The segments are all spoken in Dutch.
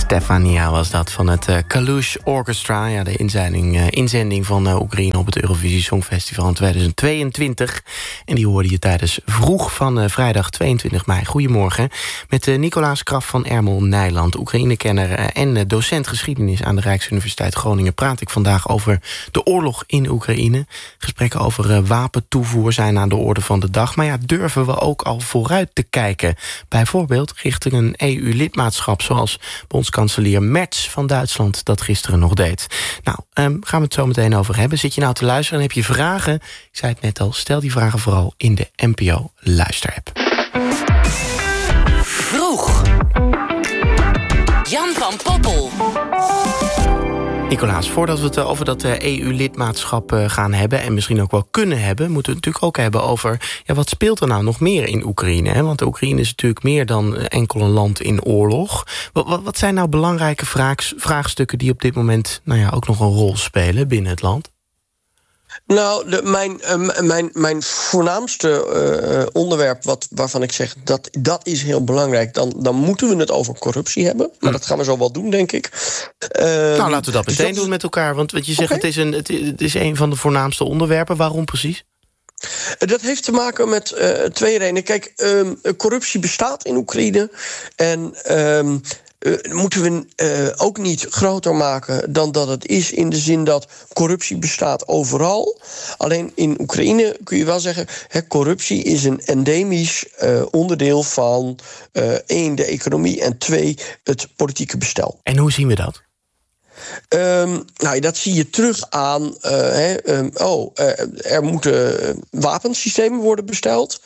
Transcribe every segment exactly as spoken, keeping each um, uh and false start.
Stefania was dat van het uh, Kalush Orchestra. Ja, de inzending, uh, inzending van uh, Oekraïne op het Eurovisie Songfestival in tweeduizend tweeëntwintig. En die hoorde je tijdens Vroeg van uh, vrijdag tweeëntwintig mei. Goedemorgen. Met uh, Nicolaas Kraf van Ermel Nijland, Oekraïne-kenner uh, en uh, docent geschiedenis aan de Rijksuniversiteit Groningen, praat ik vandaag over de oorlog in Oekraïne. Gesprekken over uh, wapentoevoer zijn aan de orde van de dag. Maar ja, durven we ook al vooruit te kijken? Bijvoorbeeld richting een E U-lidmaatschap, zoals bondskanselier Merz van Duitsland dat gisteren nog deed. Nou, um, gaan we het zo meteen over hebben. Zit je nou te luisteren en heb je vragen? Ik zei het net al, stel die vragen vooral in de N P O Luisterapp. Vroeg. Jan van Poppel. Nicolaas, voordat we het over dat E U-lidmaatschap gaan hebben, en misschien ook wel kunnen hebben, moeten we het natuurlijk ook hebben over, ja, wat speelt er nou nog meer in Oekraïne? Hè? Want de Oekraïne is natuurlijk meer dan enkel een land in oorlog. Wat, wat zijn nou belangrijke vraag, vraagstukken die op dit moment nou ja, ook nog een rol spelen binnen het land? Nou, de, mijn, uh, mijn, mijn voornaamste uh, onderwerp wat, waarvan ik zeg dat dat is heel belangrijk, dan, dan moeten we het over corruptie hebben. Maar hm. dat gaan we zo wel doen, denk ik. Uh, nou, laten we dat meteen dus dat doen met elkaar. Want wat je zegt, okay. het, is een, het, het is een van de voornaamste onderwerpen. Waarom precies? Dat heeft te maken met uh, twee redenen. Kijk, um, corruptie bestaat in Oekraïne. En Um, Uh, moeten we uh, ook niet groter maken dan dat het is, in de zin dat corruptie bestaat overal. Alleen in Oekraïne kun je wel zeggen, hè, corruptie is een endemisch uh, onderdeel van uh, één, de economie, en twee, het politieke bestel. En hoe zien we dat? Um, nou, dat zie je terug aan, uh, he, um, oh, uh, er moeten wapensystemen worden besteld.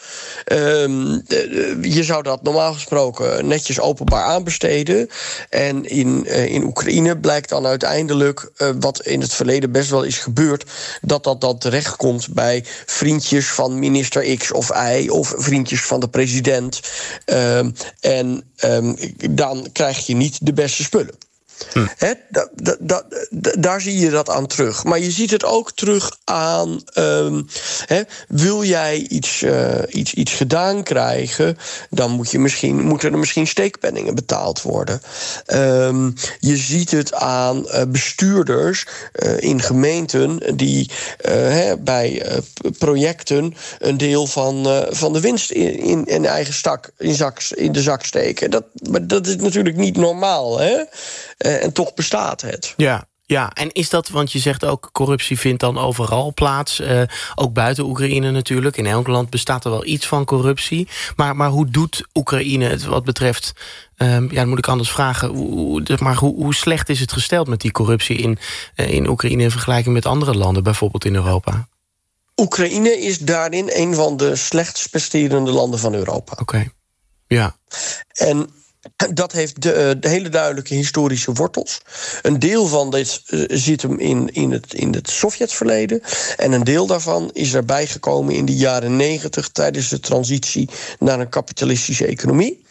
Um, de, je zou dat normaal gesproken netjes openbaar aanbesteden. En in, uh, in Oekraïne blijkt dan uiteindelijk, uh, wat in het verleden best wel is gebeurd, dat dat dan terechtkomt bij vriendjes van minister X of Y of vriendjes van de president. Um, en um, dan krijg je niet de beste spullen. Hm. He, da, da, da, da, daar zie je dat aan terug. Maar je ziet het ook terug aan, Um, he, wil jij iets, uh, iets, iets gedaan krijgen, dan moet je misschien, moeten er misschien steekpenningen betaald worden. Um, je ziet het aan uh, bestuurders uh, in gemeenten die uh, he, bij uh, projecten een deel van, uh, van de winst in, in, in eigen stak, in, zak, in de zak steken. Dat, maar dat is natuurlijk niet normaal, hè? Uh, en toch bestaat het. Ja, ja, en is dat, want je zegt ook, corruptie vindt dan overal plaats. Uh, ook buiten Oekraïne natuurlijk. In elk land bestaat er wel iets van corruptie. Maar, maar hoe doet Oekraïne het wat betreft, Um, ja, dan moet ik anders vragen, hoe, maar hoe, hoe slecht is het gesteld met die corruptie in, uh, in Oekraïne in vergelijking met andere landen, bijvoorbeeld in Europa? Oekraïne is daarin een van de slechtst presterende landen van Europa. Oké, okay. Ja. En dat heeft de, de hele duidelijke historische wortels. Een deel van dit uh, zit hem in, in het, in het Sovjetverleden. En een deel daarvan is erbij gekomen in de jaren negentig tijdens de transitie naar een kapitalistische economie.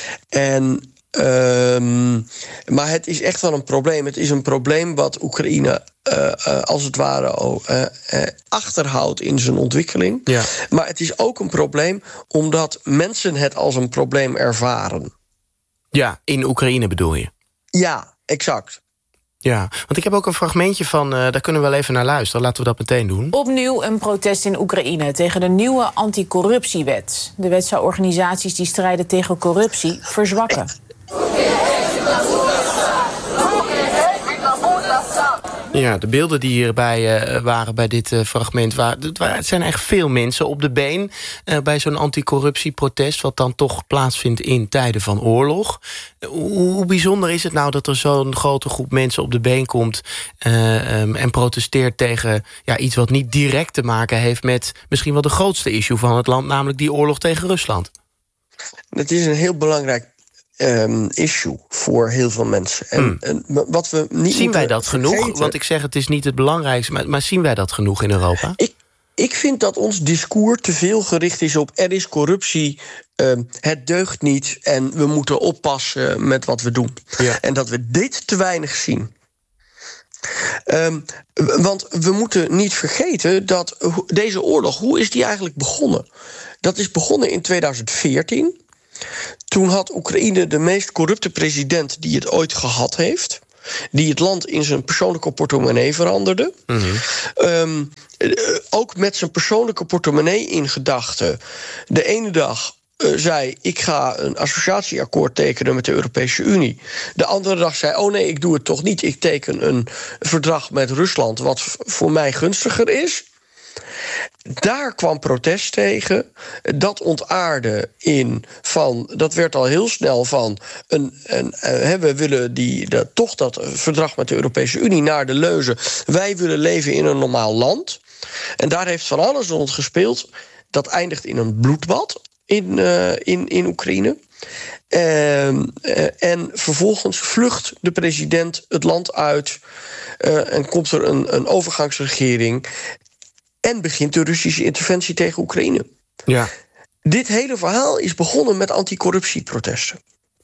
En Um, maar het is echt wel een probleem. Het is een probleem wat Oekraïne uh, uh, als het ware oh, uh, uh, achterhoudt in zijn ontwikkeling. Ja. Maar het is ook een probleem omdat mensen het als een probleem ervaren. Ja, in Oekraïne bedoel je? Ja, exact. Ja, want ik heb ook een fragmentje van, uh, daar kunnen we wel even naar luisteren. Laten we dat meteen doen. Opnieuw een protest in Oekraïne tegen de nieuwe anticorruptiewet. De wet zou organisaties die strijden tegen corruptie verzwakken. Ja, de beelden die hierbij uh, waren bij dit uh, fragment, waren, het zijn echt veel mensen op de been uh, bij zo'n anticorruptieprotest, wat dan toch plaatsvindt in tijden van oorlog. Uh, hoe, hoe bijzonder is het nou dat er zo'n grote groep mensen op de been komt uh, um, en protesteert tegen ja, iets wat niet direct te maken heeft met misschien wel de grootste issue van het land, namelijk die oorlog tegen Rusland? Het is een heel belangrijk Um, issue voor heel veel mensen. En, hmm. en wat we niet zien wij dat vergeten, genoeg? Want ik zeg, het is niet het belangrijkste, maar, maar zien wij dat genoeg in Europa? Ik, ik vind dat ons discours te veel gericht is op er is corruptie, um, het deugt niet en we moeten oppassen met wat we doen. Ja. En dat we dit te weinig zien. Um, want we moeten niet vergeten dat deze oorlog, hoe is die eigenlijk begonnen? Dat is begonnen in tweeduizend veertien. Toen had Oekraïne de meest corrupte president die het ooit gehad heeft, die het land in zijn persoonlijke portemonnee veranderde. Mm-hmm. Um, ook met zijn persoonlijke portemonnee in gedachten. De ene dag uh, zei, ik ga een associatieakkoord tekenen met de Europese Unie. De andere dag zei, oh nee, ik doe het toch niet. Ik teken een verdrag met Rusland wat v- voor mij gunstiger is. Daar kwam protest tegen. Dat ontaarde in van. Dat werd al heel snel van. Een, een, uh, we willen die, de, toch dat verdrag met de Europese Unie naar de leuze. Wij willen leven in een normaal land. En daar heeft van alles rond gespeeld. Dat eindigt in een bloedbad in, uh, in, in Oekraïne. Uh, uh, en vervolgens vlucht de president het land uit. Uh, en komt er een, een overgangsregering. En begint de Russische interventie tegen Oekraïne. Ja. Dit hele verhaal is begonnen met anticorruptieprotesten.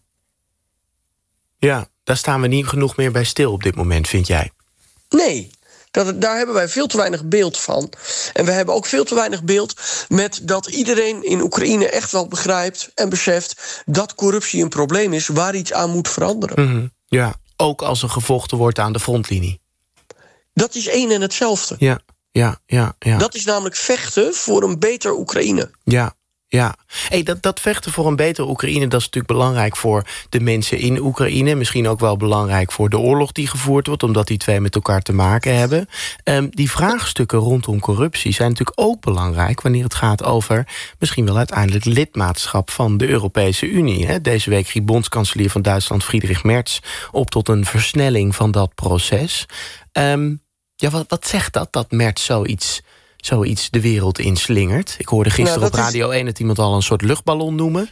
Ja, daar staan we niet genoeg meer bij stil op dit moment, vind jij? Nee, dat, daar hebben wij veel te weinig beeld van. En we hebben ook veel te weinig beeld met dat iedereen in Oekraïne echt wel begrijpt en beseft dat corruptie een probleem is waar iets aan moet veranderen. Mm-hmm. Ja, ook als er gevochten wordt aan de frontlinie. Dat is één en hetzelfde. Ja. Ja, ja, ja. Dat is namelijk vechten voor een beter Oekraïne. Ja, ja. Hey, dat, dat vechten voor een beter Oekraïne, dat is natuurlijk belangrijk voor de mensen in Oekraïne. Misschien ook wel belangrijk voor de oorlog die gevoerd wordt, omdat die twee met elkaar te maken hebben. Um, die vraagstukken rondom corruptie zijn natuurlijk ook belangrijk wanneer het gaat over misschien wel uiteindelijk lidmaatschap van de Europese Unie. Hè. Deze week riep bondskanselier van Duitsland Friedrich Merz op tot een versnelling van dat proces. Um, Ja, wat, wat zegt dat, dat Merz zoiets, zoiets de wereld inslingert? Ik hoorde gisteren nou, op Radio is... één het iemand al een soort luchtballon noemen.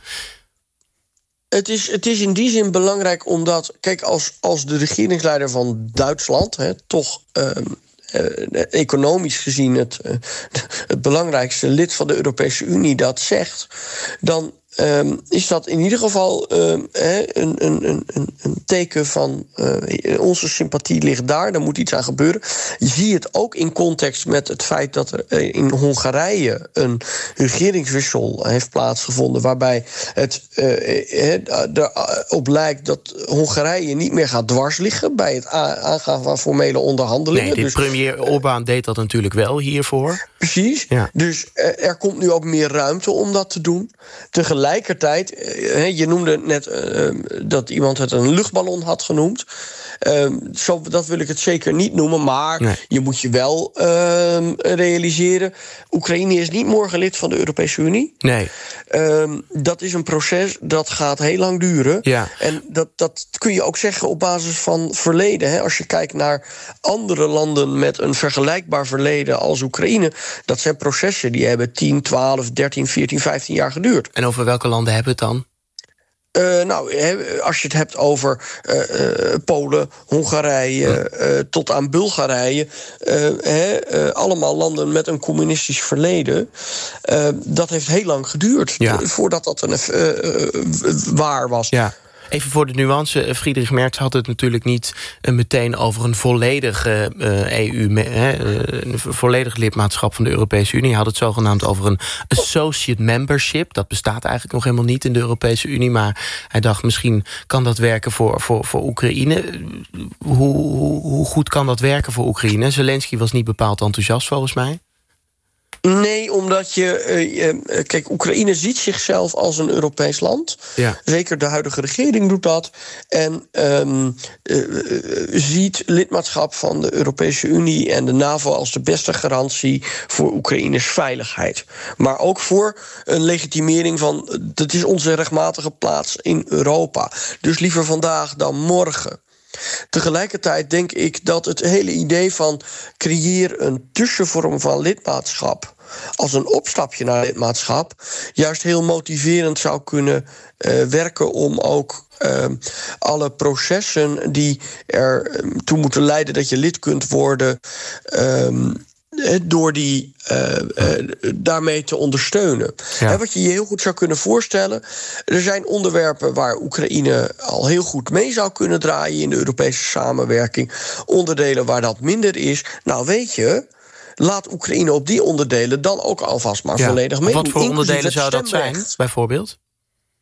Het is, het is in die zin belangrijk omdat, kijk, als, als de regeringsleider van Duitsland, hè, toch uh, uh, economisch gezien het, uh, het belangrijkste lid van de Europese Unie dat zegt, dan Um, is dat in ieder geval um, he, een, een, een, een teken van uh, onze sympathie ligt daar. Daar moet iets aan gebeuren. Je ziet het ook in context met het feit dat er uh, in Hongarije een regeringswissel heeft plaatsgevonden, waarbij het uh, erop lijkt dat Hongarije niet meer gaat dwars liggen bij het aangaan van formele onderhandelingen. Nee, de dus, premier Orbán deed dat natuurlijk wel hiervoor. Precies. Ja. Dus uh, er komt nu ook meer ruimte om dat te doen. Tegelijk Tegelijkertijd, je noemde net uh, dat iemand het een luchtballon had genoemd. Uh, zo, dat wil ik het zeker niet noemen, maar nee. Je moet je wel uh, realiseren, Oekraïne is niet morgen lid van de Europese Unie. Nee. Uh, dat is een proces dat gaat heel lang duren. Ja. En dat, dat kun je ook zeggen op basis van verleden. Hè. Als je kijkt naar andere landen met een vergelijkbaar verleden als Oekraïne, dat zijn processen die hebben tien, twaalf, dertien, veertien, vijftien jaar geduurd. En over welke landen hebben we het dan? Uh, nou, he, als je het hebt over uh, uh, Polen, Hongarije, uh, tot aan Bulgarije, uh, he, uh, allemaal landen met een communistisch verleden. Uh, dat heeft heel lang geduurd ja. voordat dat een, uh, uh, waar was. Ja. Even voor de nuance, Friedrich Merz had het natuurlijk niet uh, meteen over een volledige uh, E U, uh, een volledig lidmaatschap van de Europese Unie. Hij had het zogenaamd over een associate membership. Dat bestaat eigenlijk nog helemaal niet in de Europese Unie, maar hij dacht misschien kan dat werken voor, voor, voor Oekraïne. Hoe, hoe, hoe goed kan dat werken voor Oekraïne? Zelensky was niet bepaald enthousiast volgens mij. Nee, omdat je... Uh, kijk, Oekraïne ziet zichzelf als een Europees land. Ja. Zeker de huidige regering doet dat. En um, uh, ziet lidmaatschap van de Europese Unie en de NAVO als de beste garantie voor Oekraïners veiligheid. Maar ook voor een legitimering van, dat is onze rechtmatige plaats in Europa. Dus liever vandaag dan morgen. Tegelijkertijd denk ik dat het hele idee van creëer een tussenvorm van lidmaatschap als een opstapje naar lidmaatschap juist heel motiverend zou kunnen uh, werken om ook uh, alle processen die er um, toe moeten leiden dat je lid kunt worden, Um, door die uh, uh, daarmee te ondersteunen. Ja. He, wat je je heel goed zou kunnen voorstellen, er zijn onderwerpen waar Oekraïne al heel goed mee zou kunnen draaien in de Europese samenwerking. Onderdelen waar dat minder is. Nou weet je, laat Oekraïne op die onderdelen dan ook alvast maar ja. volledig meedoen. Wat voor onderdelen zou dat zijn, bijvoorbeeld?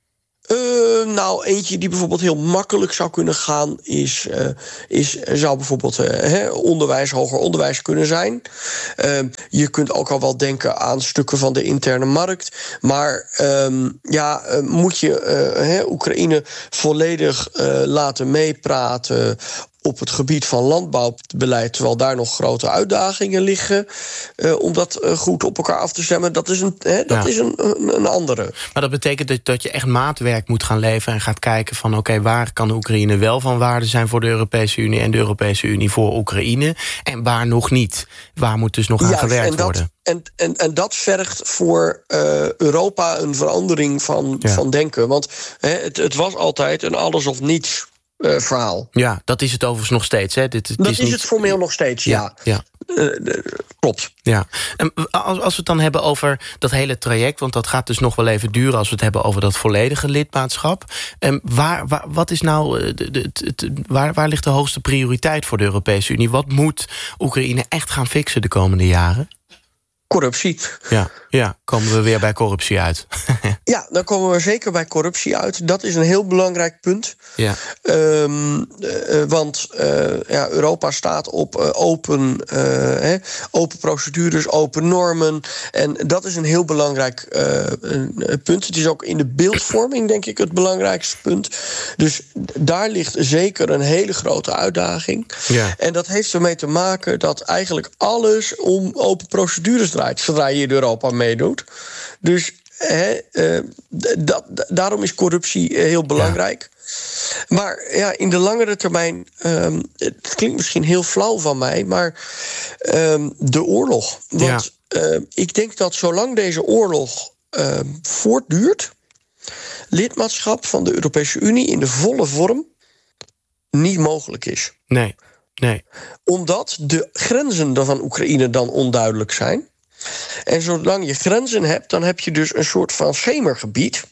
Uh, nou, eentje die bijvoorbeeld heel makkelijk zou kunnen gaan... is, uh, is zou bijvoorbeeld uh, he, onderwijs, hoger onderwijs kunnen zijn. Uh, je kunt ook al wel denken aan stukken van de interne markt. Maar um, ja, uh, moet je uh, he, Oekraïne volledig uh, laten meepraten... op het gebied van landbouwbeleid, terwijl daar nog grote uitdagingen liggen... Uh, om dat uh, goed op elkaar af te stemmen, dat is een, hè, dat ja. is een, een, een andere. Maar dat betekent dat, dat je echt maatwerk moet gaan leveren... en gaat kijken van, oké, okay, waar kan Oekraïne wel van waarde zijn... voor de Europese Unie en de Europese Unie voor Oekraïne... en waar nog niet? Waar moet dus nog aan Juist, gewerkt en dat, worden? En, en, en dat vergt voor uh, Europa een verandering van, ja. van denken. Want hè, het, het was altijd een alles of niets... Uh, verhaal. Ja, dat is het overigens nog steeds. Hè? Dit, het dat is, is niet... het formeel nog steeds, ja. ja. ja. Uh, uh, klopt. Ja. En als, als we het dan hebben over dat hele traject... want dat gaat dus nog wel even duren... als we het hebben over dat volledige lidmaatschap. Um, waar, waar, wat is nou de, de, de, de, waar, waar ligt de hoogste prioriteit voor de Europese Unie? Wat moet Oekraïne echt gaan fixen de komende jaren? Corruptie. Ja, ja, komen we weer bij corruptie uit. Ja, dan komen we zeker bij corruptie uit. Dat is een heel belangrijk punt. Ja. Um, uh, want uh, ja, Europa staat op uh, open, uh, hè, open procedures, open normen. En dat is een heel belangrijk uh, een punt. Het is ook in de beeldvorming, denk ik, het belangrijkste punt. Dus daar ligt zeker een hele grote uitdaging. Ja. En dat heeft ermee te maken dat eigenlijk alles om open procedures draait... zodra je in Europa meedoet. Dus he, uh, dat, daarom is corruptie heel belangrijk. Ja. Maar ja, in de langere termijn... Um, het klinkt misschien heel flauw van mij... maar um, de oorlog. Want ja. uh, ik denk dat zolang deze oorlog uh, voortduurt... lidmaatschap van de Europese Unie in de volle vorm... niet mogelijk is. Nee, nee. Omdat de grenzen van Oekraïne dan onduidelijk zijn... En zolang je grenzen hebt, dan heb je dus een soort van schemergebied.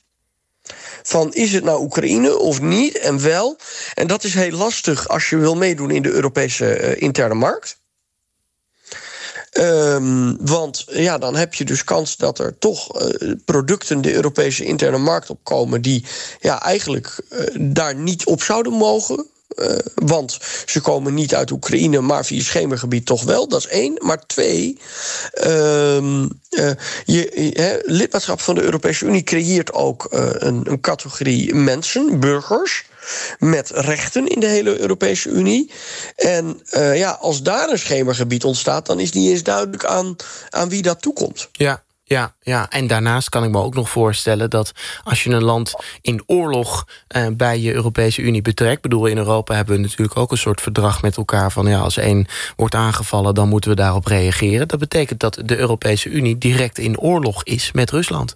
Van is het nou Oekraïne of niet en wel? En dat is heel lastig als je wil meedoen in de Europese uh, interne markt. Um, want ja, dan heb je dus kans dat er toch uh, producten de Europese interne markt opkomen... die ja, eigenlijk uh, daar niet op zouden mogen... Uh, want ze komen niet uit Oekraïne, maar via het schemergebied toch wel. Dat is één. Maar twee, uh, uh, je, he, lidmaatschap van de Europese Unie creëert ook uh, een, een categorie mensen, burgers... met rechten in de hele Europese Unie. En uh, ja, als daar een schemergebied ontstaat... dan is niet eens duidelijk aan, aan wie dat toekomt. Ja. Ja, ja, en daarnaast kan ik me ook nog voorstellen dat als je een land in oorlog eh, bij je Europese Unie betrekt... bedoel, in Europa hebben we natuurlijk ook een soort verdrag met elkaar... van ja, als één wordt aangevallen, dan moeten we daarop reageren. Dat betekent dat de Europese Unie direct in oorlog is met Rusland.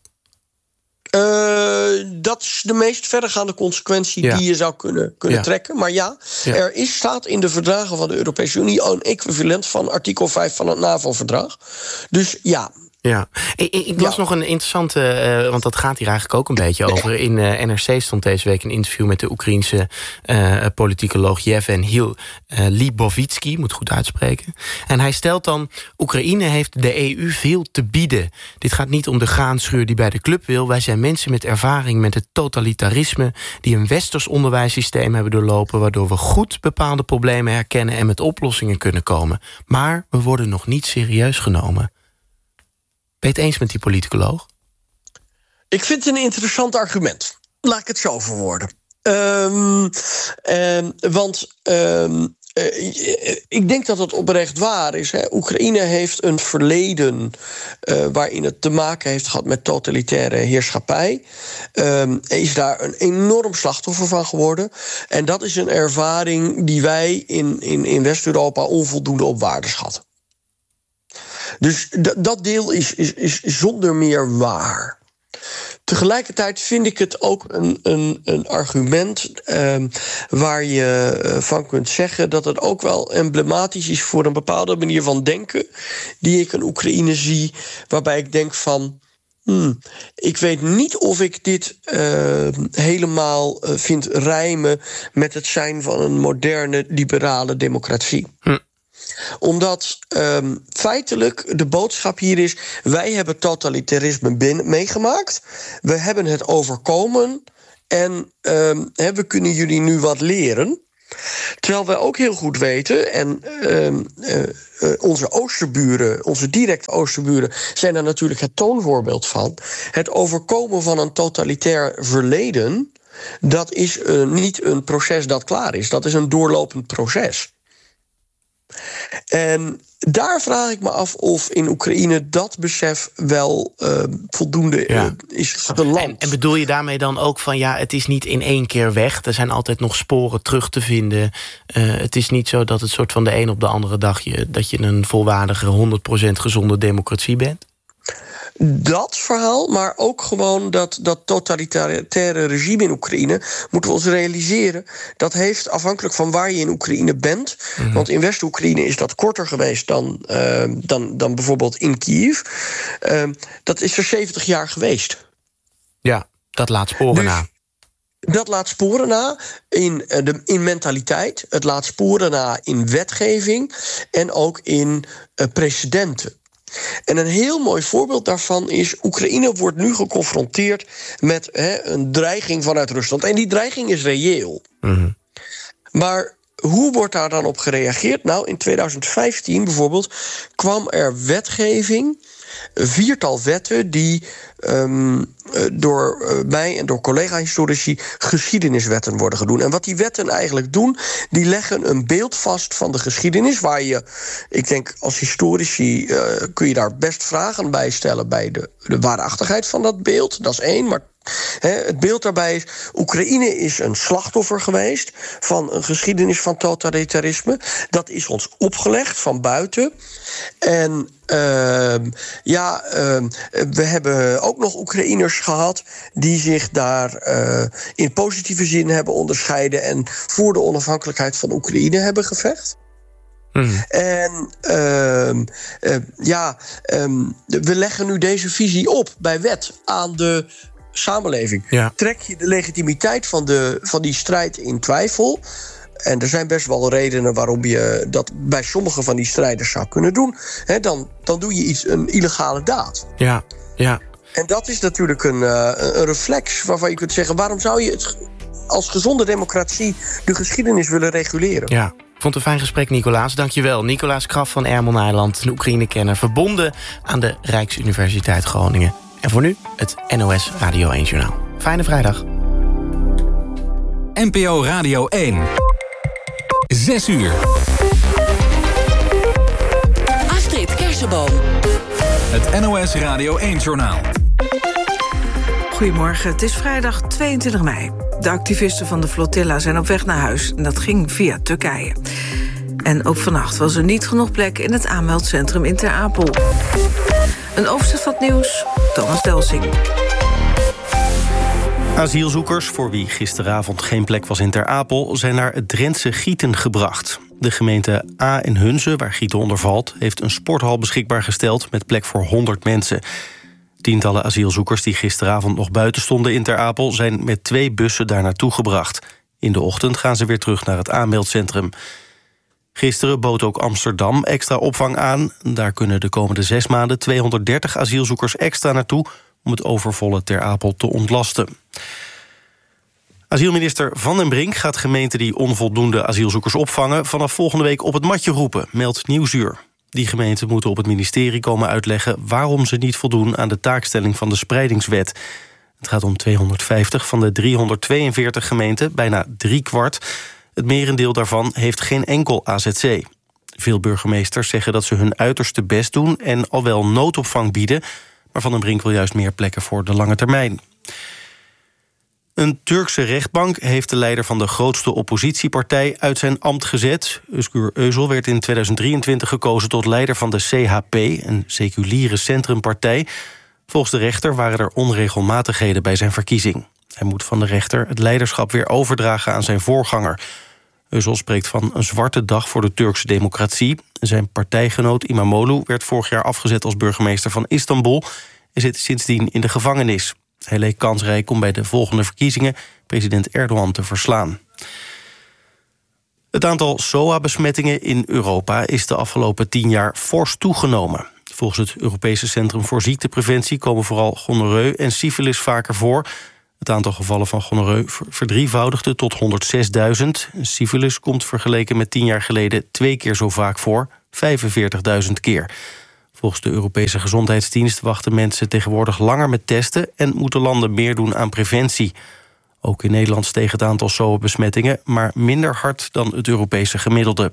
Uh, dat is de meest verregaande consequentie ja. die je zou kunnen, kunnen ja. trekken. Maar ja, ja, er is, staat in de verdragen van de Europese Unie... een equivalent van artikel vijf van het NAVO-verdrag. Dus ja... Ja, ik, ik las ja. nog een interessante, uh, want dat gaat hier eigenlijk ook een beetje over. In uh, N R C stond deze week een interview met de Oekraïense uh, politicoloog Yevhen uh, Libovitsky, moet goed uitspreken. En hij stelt dan, Oekraïne heeft de E U veel te bieden. Dit gaat niet om de graanschuur die bij de club wil. Wij zijn mensen met ervaring met het totalitarisme, die een westers onderwijssysteem hebben doorlopen, waardoor we goed bepaalde problemen herkennen en met oplossingen kunnen komen. Maar we worden nog niet serieus genomen. Ben je het eens met die politicoloog? Ik vind het een interessant argument. Laat ik het zo verwoorden. Um, um, want um, uh, ik denk dat het oprecht waar is. Hè. Oekraïne heeft een verleden uh, waarin het te maken heeft gehad met totalitaire heerschappij. Um, is daar een enorm slachtoffer van geworden. En dat is een ervaring die wij in, in, in West-Europa onvoldoende op waarde schatten. Dus d- dat deel is, is, is zonder meer waar. Tegelijkertijd vind ik het ook een, een, een argument uh, waar je van kunt zeggen dat het ook wel emblematisch is voor een bepaalde manier van denken die ik in Oekraïne zie, waarbij ik denk van, hmm, ik weet niet of ik dit uh, helemaal uh, vind rijmen met het zijn van een moderne liberale democratie. Hm. Omdat um, feitelijk de boodschap hier is, wij hebben totalitarisme binnen, meegemaakt. We hebben het overkomen En um, he, we kunnen jullie nu wat leren. Terwijl we ook heel goed weten, en uh, uh, uh, onze oosterburen, onze directe oosterburen, zijn daar natuurlijk het toonvoorbeeld van. Het overkomen van een totalitair verleden, dat is uh, niet een proces dat klaar is. Dat is een doorlopend proces. En daar vraag ik me af of in Oekraïne dat besef wel uh, voldoende ja. uh, is geland. En, en bedoel je daarmee dan ook van, ja, het is niet in één keer weg. Er zijn altijd nog sporen terug te vinden. Uh, het is niet zo dat het soort van de een op de andere dag je, dat je een volwaardige honderd procent gezonde democratie bent? Dat verhaal, maar ook gewoon dat, dat totalitaire regime in Oekraïne, moeten we ons realiseren, dat heeft afhankelijk van waar je in Oekraïne bent. Mm-hmm. Want in West-Oekraïne is dat korter geweest dan, uh, dan, dan bijvoorbeeld in Kiev. Uh, dat is er zeventig jaar geweest. Ja, dat laat sporen dus, na. Dat laat sporen na in, uh, de, in mentaliteit. Het laat sporen na in wetgeving en ook in uh, precedenten. En een heel mooi voorbeeld daarvan is, Oekraïne wordt nu geconfronteerd met he, een dreiging vanuit Rusland. En die dreiging is reëel. Mm-hmm. Maar hoe wordt daar dan op gereageerd? Nou, in tweeduizend vijftien bijvoorbeeld kwam er wetgeving, een viertal wetten die um, door uh, mij en door collega-historici geschiedeniswetten worden genoemd. En wat die wetten eigenlijk doen, die leggen een beeld vast van de geschiedenis, waar je, ik denk als historici uh, kun je daar best vragen bij stellen bij de, de waarachtigheid van dat beeld. Dat is één, maar He, het beeld daarbij is, Oekraïne is een slachtoffer geweest van een geschiedenis van totalitarisme. Dat is ons opgelegd van buiten. En uh, ja, uh, we hebben ook nog Oekraïners gehad die zich daar uh, in positieve zin hebben onderscheiden en voor de onafhankelijkheid van Oekraïne hebben gevecht. Mm. En uh, uh, ja, um, we leggen nu deze visie op bij wet aan de samenleving. Ja. Trek je de legitimiteit van, de, van die strijd in twijfel? En er zijn best wel redenen waarom je dat bij sommige van die strijders zou kunnen doen. He, dan, dan doe je iets, een illegale daad. Ja, ja. En dat is natuurlijk een, uh, een reflex waarvan je kunt zeggen, waarom zou je het als gezonde democratie de geschiedenis willen reguleren? Ja. Ik vond het een fijn gesprek, Nicolaas. Dank je wel. Nicolaas Kraf van Ermel-Nijland, een Oekraïne-kenner, verbonden aan de Rijksuniversiteit Groningen. En voor nu het N O S Radio één Journaal. Fijne vrijdag. N P O Radio één. Zes uur. Astrid Kersenboom. Het N O S Radio één Journaal. Goedemorgen, het is vrijdag tweeëntwintig mei. De activisten van de flotilla zijn op weg naar huis en dat ging via Turkije. En ook vannacht was er niet genoeg plek in het aanmeldcentrum in Ter Apel. Een overzicht van het nieuws, Thomas Delsing. Asielzoekers, voor wie gisteravond geen plek was in Ter Apel, zijn naar het Drentse Gieten gebracht. De gemeente A in Hunze, waar Gieten onder valt, heeft een sporthal beschikbaar gesteld met plek voor honderd mensen. Tientallen asielzoekers die gisteravond nog buiten stonden in Ter Apel zijn met twee bussen daar naartoe gebracht. In de ochtend gaan ze weer terug naar het aanmeldcentrum. Gisteren bood ook Amsterdam extra opvang aan. Daar kunnen de komende zes maanden tweehonderddertig asielzoekers extra naartoe om het overvolle Ter Apel te ontlasten. Asielminister Van den Brink gaat gemeenten die onvoldoende asielzoekers opvangen vanaf volgende week op het matje roepen, meldt Nieuwsuur. Die gemeenten moeten op het ministerie komen uitleggen waarom ze niet voldoen aan de taakstelling van de spreidingswet. Het gaat om tweehonderdvijftig van de driehonderdtweeënveertig gemeenten, bijna drie kwart. Het merendeel daarvan heeft geen enkel A Z C. Veel burgemeesters zeggen dat ze hun uiterste best doen en al wel noodopvang bieden, maar Van den Brink wil juist meer plekken voor de lange termijn. Een Turkse rechtbank heeft de leider van de grootste oppositiepartij uit zijn ambt gezet. Özgür Özel werd in tweeduizend drieëntwintig gekozen tot leider van de C H P, een seculiere centrumpartij. Volgens de rechter waren er onregelmatigheden bij zijn verkiezing. Hij moet van de rechter het leiderschap weer overdragen aan zijn voorganger. Özel spreekt van een zwarte dag voor de Turkse democratie. Zijn partijgenoot İmamoğlu werd vorig jaar afgezet als burgemeester van Istanbul en zit sindsdien in de gevangenis. Hij leek kansrijk om bij de volgende verkiezingen president Erdogan te verslaan. Het aantal S O A-besmettingen in Europa is de afgelopen tien jaar fors toegenomen. Volgens het Europese Centrum voor Ziektepreventie komen vooral gonorreu en syfilis vaker voor. Het aantal gevallen van gonorreu verdrievoudigde tot honderdzesduizend. Syfilis komt vergeleken met tien jaar geleden twee keer zo vaak voor, vijfenveertigduizend keer. Volgens de Europese Gezondheidsdienst wachten mensen tegenwoordig langer met testen en moeten landen meer doen aan preventie. Ook in Nederland steeg het aantal S O A-besmettingen, maar minder hard dan het Europese gemiddelde.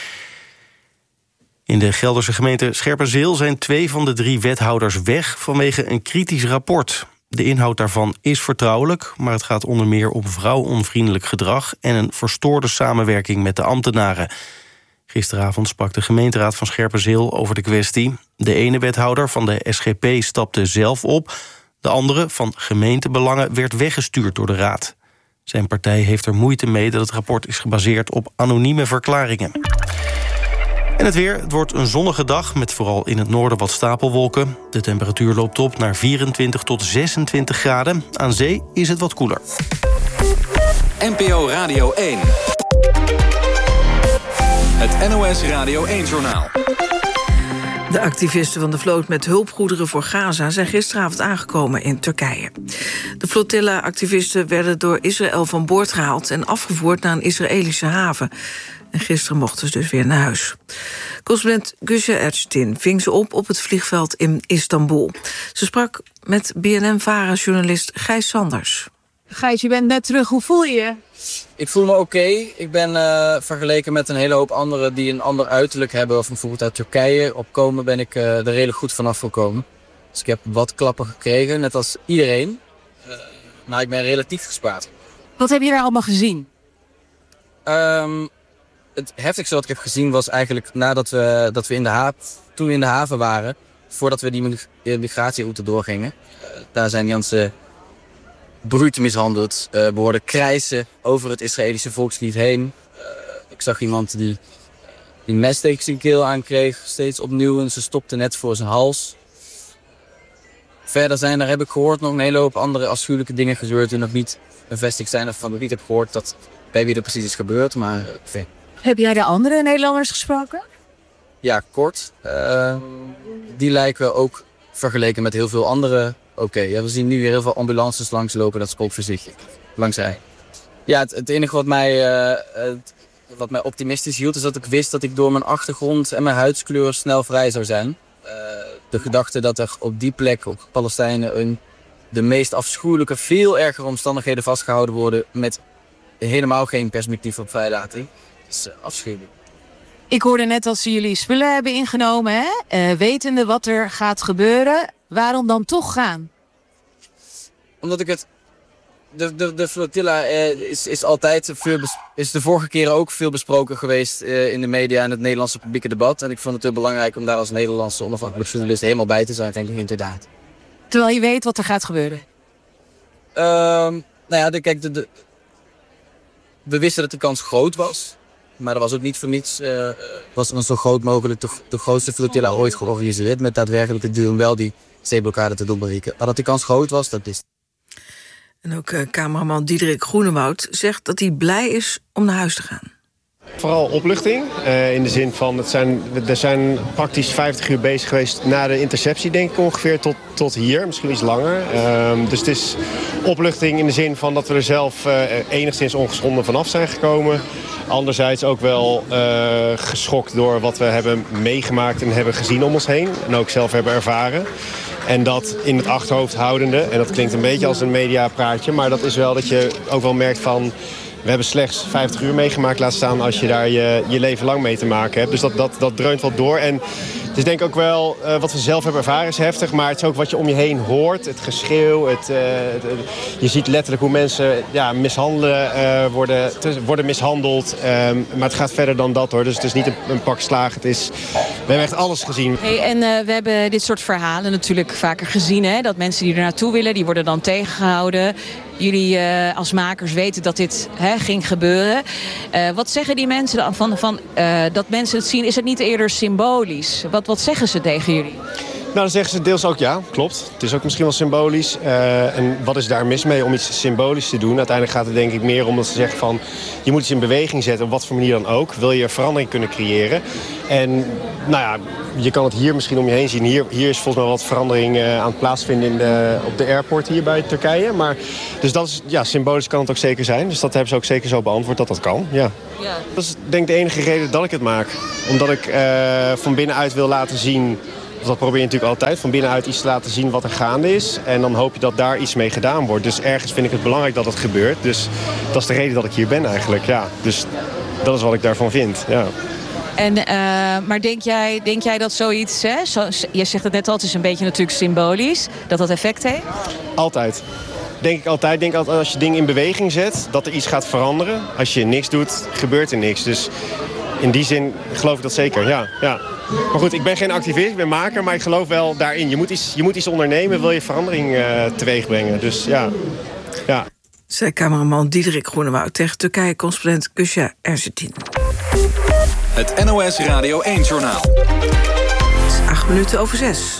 In de Gelderse gemeente Scherpenzeel zijn twee van de drie wethouders weg vanwege een kritisch rapport. De inhoud daarvan is vertrouwelijk, maar het gaat onder meer om vrouwonvriendelijk gedrag en een verstoorde samenwerking met de ambtenaren. Gisteravond sprak de gemeenteraad van Scherpenzeel over de kwestie. De ene wethouder van de S G P stapte zelf op. De andere, van gemeentebelangen, werd weggestuurd door de raad. Zijn partij heeft er moeite mee dat het rapport is gebaseerd op anonieme verklaringen. En het weer. Het wordt een zonnige dag met vooral in het noorden wat stapelwolken. De temperatuur loopt op naar vierentwintig tot zesentwintig graden. Aan zee is het wat koeler. N P O Radio één. Het N O S Radio één-journaal. De activisten van de vloot met hulpgoederen voor Gaza zijn gisteravond aangekomen in Turkije. De flotilla-activisten werden door Israël van boord gehaald en afgevoerd naar een Israëlische haven. En gisteren mochten ze dus weer naar huis. Correspondent Gülce Erçetin ving ze op op het vliegveld in Istanbul. Ze sprak met B N N-Vara-journalist Gijs Sanders. Gijs, je bent net terug. Hoe voel je je? Ik voel me oké. Okay. Ik ben uh, vergeleken met een hele hoop anderen die een ander uiterlijk hebben, of bijvoorbeeld uit Turkije opkomen, ben ik uh, er redelijk goed vanaf gekomen. Dus ik heb wat klappen gekregen, net als iedereen. Uh, maar ik ben relatief gespaard. Wat heb je daar allemaal gezien? Um, het heftigste wat ik heb gezien was eigenlijk nadat we, dat we in de haven, toen we in de haven waren, voordat we die migratieroute doorgingen. Uh, daar zijn Janse bruut mishandeld. Uh, we hoorden krijsen over het Israëlische volkslied heen. Uh, ik zag iemand die, die mes tegen zijn keel aankreeg, steeds opnieuw, en ze stopte net voor zijn hals. Verder zijn er, heb ik gehoord, nog een hele hoop andere afschuwelijke dingen gebeurd die nog niet bevestigd zijn, of van ik niet heb gehoord dat bij wie er precies is gebeurd. Maar, uh, heb jij de andere Nederlanders gesproken? Ja, kort. Uh, die lijken ook vergeleken met heel veel andere oké. Okay. Ja, we zien nu weer heel veel ambulances langslopen, dat spreekt voor zich. Langs rij. Ja, het, het enige wat mij, uh, het, wat mij optimistisch hield is dat ik wist dat ik door mijn achtergrond en mijn huidskleur snel vrij zou zijn. Uh, de gedachte dat er op die plek, op Palestijnen, een, de meest afschuwelijke, veel ergere omstandigheden vastgehouden worden met helemaal geen perspectief op vrijlating. Dat is uh, afschuwelijk. Ik hoorde net dat ze jullie spullen hebben ingenomen, hè? Uh, wetende wat er gaat gebeuren. Waarom dan toch gaan? Omdat ik het... De, de, de flotilla eh, is, is altijd veel bes, is de vorige keren ook veel besproken geweest eh, in de media en het Nederlandse publieke debat. En ik vond het heel belangrijk om daar als Nederlandse onafhankelijke journalist helemaal bij te zijn, denk ik inderdaad. Terwijl je weet wat er gaat gebeuren? Uh, nou ja, de, kijk, de, de, we wisten dat de kans groot was. Maar er was ook niet voor niets, uh, was er een zo groot mogelijk de, de grootste flotilla ooit georganiseerd. Met daadwerkelijk het doel om wel die zeeblokkade te doen bereiken. Maar dat die kans groot was, dat is. En ook uh, cameraman Diederik Groenewoud zegt dat hij blij is om naar huis te gaan. Vooral opluchting, uh, in de zin van, het zijn, er zijn praktisch vijftig uur bezig geweest na de interceptie, denk ik ongeveer, tot, tot hier, misschien iets langer. Uh, dus het is opluchting in de zin van dat we er zelf uh, enigszins ongeschonden vanaf zijn gekomen. Anderzijds ook wel uh, geschokt door wat we hebben meegemaakt en hebben gezien om ons heen. En ook zelf hebben ervaren. En dat in het achterhoofd houdende, en dat klinkt een beetje als een mediapraatje, maar dat is wel dat je ook wel merkt van, we hebben slechts vijftig uur meegemaakt, laat staan als je daar je, je leven lang mee te maken hebt. Dus dat, dat, dat dreunt wat door. En het is denk ik ook wel, uh, wat we zelf hebben ervaren is heftig, maar het is ook wat je om je heen hoort. Het geschreeuw, het, uh, het, uh, je ziet letterlijk hoe mensen ja, mishandelen, uh, worden, te, worden mishandeld. Um, maar het gaat verder dan dat hoor, dus het is niet een, een pak slaag. Het is, we hebben echt alles gezien. Hey, en uh, we hebben dit soort verhalen natuurlijk vaker gezien, hè? Dat mensen die er naartoe willen, die worden dan tegengehouden. Jullie uh, als makers weten dat dit hè, ging gebeuren. Uh, wat zeggen die mensen dan van, van uh, dat mensen het zien? Is het niet eerder symbolisch? Wat, wat zeggen ze tegen jullie? dan zeggen ze deels ook ja, klopt. Het is ook misschien wel symbolisch. Uh, en wat is daar mis mee om iets symbolisch te doen? Uiteindelijk gaat het denk ik meer om dat ze zeggen van... je moet iets in beweging zetten, op wat voor manier dan ook. Wil je verandering kunnen creëren? En nou ja, je kan het hier misschien om je heen zien. Hier, hier is volgens mij wat verandering uh, aan het plaatsvinden in de, op de airport hier bij Turkije. Maar, dus dat is, ja, symbolisch kan het ook zeker zijn. Dus dat hebben ze ook zeker zo beantwoord dat dat kan, ja. Ja. Dat is denk ik de enige reden dat ik het maak. Omdat ik uh, van binnenuit wil laten zien... dat probeer je natuurlijk altijd, van binnenuit iets te laten zien wat er gaande is. En dan hoop je dat daar iets mee gedaan wordt. Dus ergens vind ik het belangrijk dat het gebeurt. Dus dat is de reden dat ik hier ben eigenlijk, ja. Dus dat is wat ik daarvan vind, ja. En, uh, maar denk jij, denk jij dat zoiets, hè, zo, je zegt het net al, het is een beetje natuurlijk symbolisch, dat dat effect heeft? Altijd. Denk ik altijd. Ik denk altijd als je dingen in beweging zet, dat er iets gaat veranderen. Als je niks doet, gebeurt er niks. Dus in die zin geloof ik dat zeker, ja. ja. Maar goed, ik ben geen activist, ik ben maker, maar ik geloof wel daarin. Je moet iets, je moet iets ondernemen, wil je verandering uh, teweeg brengen. Dus ja, ja. Zei cameraman Diederik Groenewoud tegen Turkije-correspondent Kusja Erzetin. Het N O S Radio één-journaal. Het is acht minuten over zes.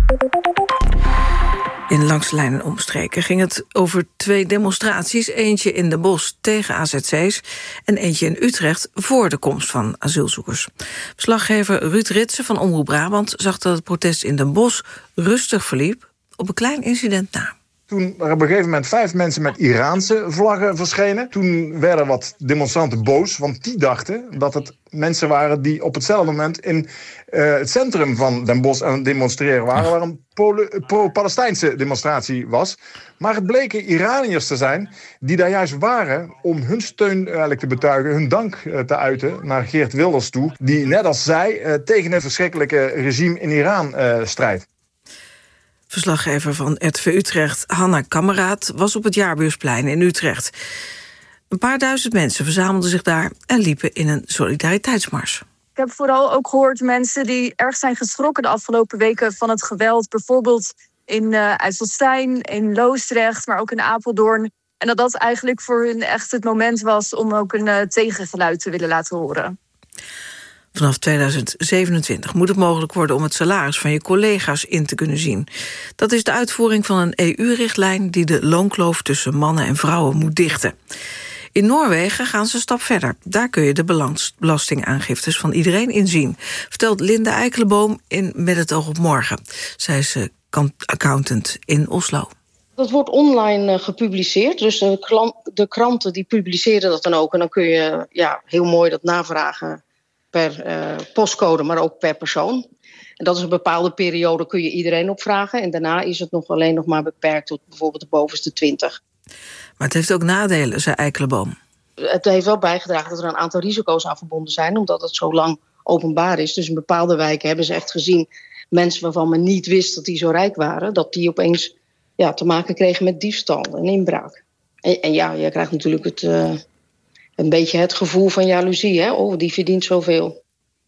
In Langs de Lijn en omstreken ging het over twee demonstraties. Eentje in Den Bosch tegen A Z C's en eentje in Utrecht voor de komst van asielzoekers. Verslaggever Ruud Ritsen van Omroep Brabant zag dat het protest in Den Bosch rustig verliep op een klein incident na. Toen er op een gegeven moment vijf mensen met Iraanse vlaggen verschenen. Toen werden wat demonstranten boos, want die dachten dat het mensen waren die op hetzelfde moment in uh, het centrum van Den Bosch aan het demonstreren waren, waar een pro-Palestijnse demonstratie was. Maar het bleken Iraniërs te zijn die daar juist waren om hun steun eigenlijk te betuigen, hun dank te uiten naar Geert Wilders toe, die net als zij uh, tegen het verschrikkelijke regime in Iran uh, strijdt. Verslaggever van R T V Utrecht, Hanna Kameraad, was op het Jaarbeursplein in Utrecht. Een paar duizend mensen verzamelden zich daar en liepen in een solidariteitsmars. Ik heb vooral ook gehoord mensen die erg zijn geschrokken de afgelopen weken van het geweld. Bijvoorbeeld in uh, IJsselstein, in Loosdrecht, maar ook in Apeldoorn. En dat dat eigenlijk voor hun echt het moment was om ook een uh, tegengeluid te willen laten horen. Vanaf tweeduizend zevenentwintig moet het mogelijk worden om het salaris van je collega's in te kunnen zien. Dat is de uitvoering van een E U-richtlijn die de loonkloof tussen mannen en vrouwen moet dichten. In Noorwegen gaan ze een stap verder. Daar kun je de belastingaangiftes van iedereen inzien, vertelt Linda Eikelenboom in Met het oog op morgen. Zij is accountant in Oslo. Dat wordt online uh, gepubliceerd, dus de, klant, de kranten die publiceren dat dan ook. En dan kun je ja, heel mooi dat navragen per uh, postcode, maar ook per persoon. En dat is een bepaalde periode, kun je iedereen opvragen. En daarna is het nog alleen nog maar beperkt tot bijvoorbeeld de bovenste twintig. Maar het heeft ook nadelen, zei Eikelenboom. Het heeft wel bijgedragen dat er een aantal risico's aan verbonden zijn, omdat het zo lang openbaar is. Dus in bepaalde wijken hebben ze echt gezien mensen waarvan men niet wist dat die zo rijk waren, dat die opeens ja, te maken kregen met diefstal en inbraak. En, en ja, je krijgt natuurlijk het, uh, een beetje het gevoel van jaloezie. Hè? Oh, die verdient zoveel.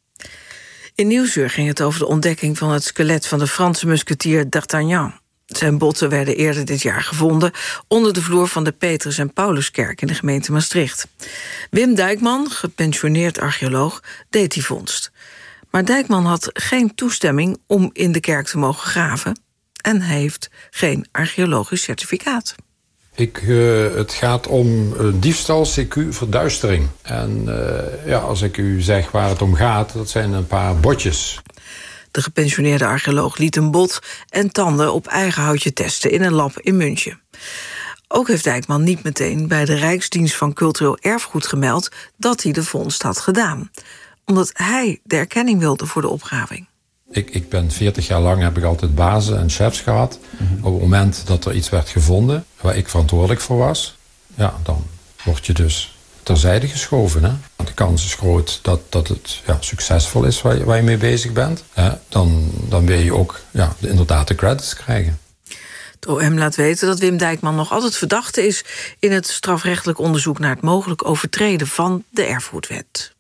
In Nieuwsuur ging het over de ontdekking van het skelet van de Franse musketier D'Artagnan. Zijn botten werden eerder dit jaar gevonden onder de vloer van de Petrus en Pauluskerk in de gemeente Maastricht. Wim Dijkman, gepensioneerd archeoloog, deed die vondst. Maar Dijkman had geen toestemming om in de kerk te mogen graven en hij heeft geen archeologisch certificaat. Ik, uh, het gaat om uh, diefstal, C Q, verduistering. En uh, ja, als ik u zeg waar het om gaat, dat zijn een paar botjes. De gepensioneerde archeoloog liet een bot en tanden op eigen houtje testen in een lab in München. Ook heeft Dijkman niet meteen bij de Rijksdienst van Cultureel Erfgoed gemeld dat hij de vondst had gedaan, omdat hij de erkenning wilde voor de opgraving. Ik, ik ben veertig jaar lang heb ik altijd bazen en chefs gehad. Mm-hmm. Op het moment dat er iets werd gevonden waar ik verantwoordelijk voor was, ja, dan word je dus terzijde geschoven. Hè? Want de kans is groot dat, dat het ja, succesvol is waar je, waar je mee bezig bent. Hè? Dan, dan wil je ook ja, de, inderdaad de credits krijgen. Het O M laat weten dat Wim Dijkman nog altijd verdachte is in het strafrechtelijk onderzoek naar het mogelijk overtreden van de erfgoedwet.